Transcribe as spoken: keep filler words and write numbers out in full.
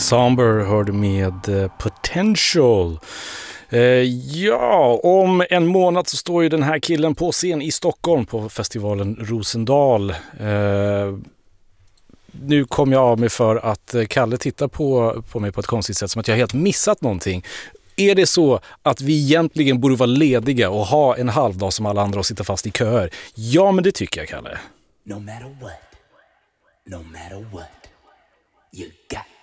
Somber hörde med uh, Potential. Uh, ja, om en månad så står ju den här killen på scen i Stockholm på festivalen Rosendal. Uh, nu kom jag av mig för att Kalle tittar på, på mig på ett konstigt sätt, som att jag helt missat någonting. Är det så att vi egentligen borde vara lediga och ha en halvdag som alla andra och sitta fast i köer? Ja, men det tycker jag, Kalle. No matter what, no matter what, you got